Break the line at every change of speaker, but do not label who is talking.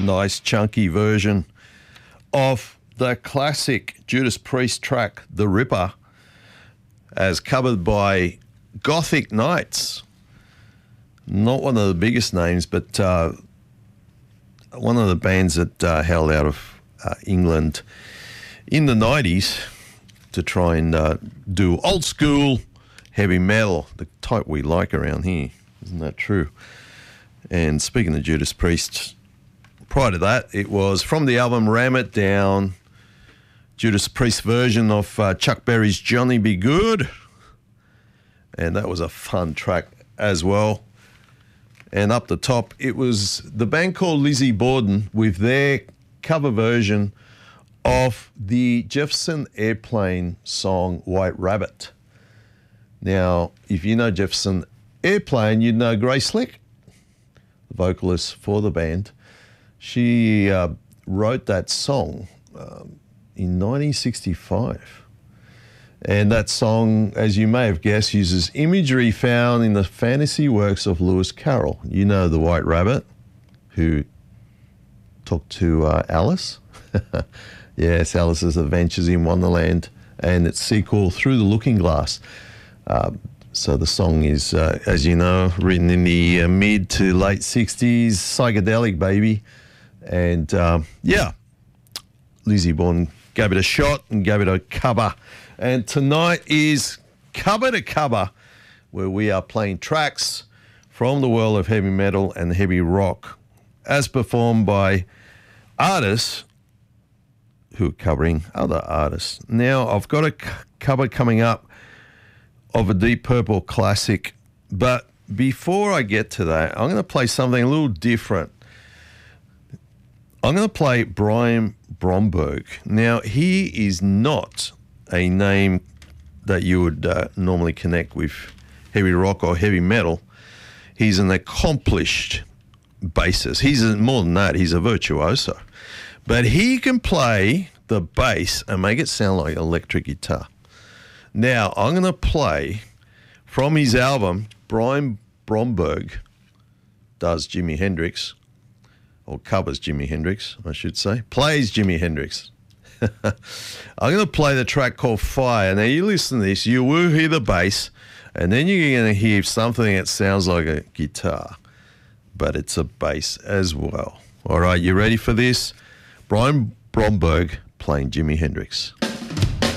nice chunky version of the classic Judas Priest track, The Ripper, as covered by Gothic Knights. Not one of the biggest names, but one of the bands that held out of England in the 90s to try and do old school heavy metal, the type we like around here. Isn't that true? And speaking of Judas Priest, prior to that, it was from the album Ram It Down, Judas Priest version of Chuck Berry's Johnny Be Good. And that was a fun track as well. And up the top, it was the band called Lizzie Borden with their cover version of the Jefferson Airplane song White Rabbit. Now, if you know Jefferson Airplane, you'd know Grace Slick, the vocalist for the band. She wrote that song in 1965. And that song, as you may have guessed, uses imagery found in the fantasy works of Lewis Carroll. You know the White Rabbit, who talked to Alice. Yes, Alice's Adventures in Wonderland, and its sequel, Through the Looking Glass. So the song is, as you know, written in the mid to late 60s, psychedelic baby. And yeah, Lizzie Borden gave it a shot and gave it a cover. And tonight is Cover to Cover, where we are playing tracks from the world of heavy metal and heavy rock, as performed by artists who are covering other artists. Now, I've got a cover coming up of a Deep Purple classic, but before I get to that, I'm going to play something a little different. I'm going to play Brian Bromberg. Now, he is not a name that you would normally connect with heavy rock or heavy metal. He's an accomplished bassist. He's more than that. He's a virtuoso. But he can play the bass and make it sound like electric guitar. Now, I'm going to play from his album, Brian Bromberg does Jimi Hendrix, or covers Jimi Hendrix, I should say, plays Jimi Hendrix. I'm going to play the track called Fire. Now, you listen to this, you will hear the bass, and then you're going to hear something that sounds like a guitar, but it's a bass as well. All right, you ready for this? Brian Bromberg playing Jimi Hendrix.